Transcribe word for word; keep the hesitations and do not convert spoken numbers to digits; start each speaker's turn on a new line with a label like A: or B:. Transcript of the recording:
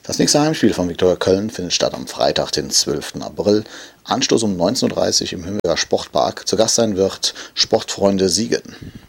A: Das nächste Heimspiel von Viktoria Köln findet statt am Freitag, den zwölften April. Anstoß um neunzehn Uhr dreißig im Hümmeler Sportpark. Zu Gast sein wird Sportfreunde Siegen.